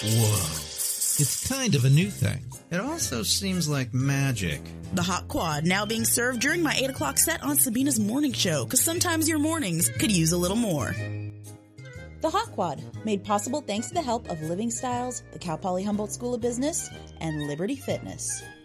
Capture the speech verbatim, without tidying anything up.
Whoa. It's kind of a new thing. It also seems like magic. The Hot Quad, now being served during my eight o'clock set on Sabina's morning show, because sometimes your mornings could use a little more. The Hot Quad, made possible thanks to the help of Living Styles, the Cal Poly Humboldt School of Business, and Liberty Fitness.